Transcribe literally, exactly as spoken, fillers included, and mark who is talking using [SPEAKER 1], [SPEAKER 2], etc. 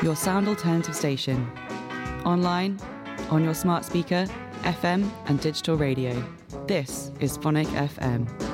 [SPEAKER 1] your sound alternative station. Online, on your smart speaker, F M and digital radio. This is Phonic F M.